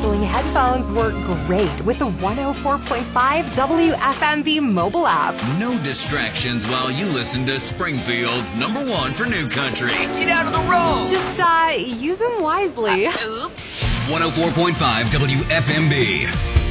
canceling headphones work great with the 104.5 WFMB mobile app. No distractions while you listen to Springfield's #1 for new country. Get out of the road. Just use them wisely. Oops. 104.5 WFMB.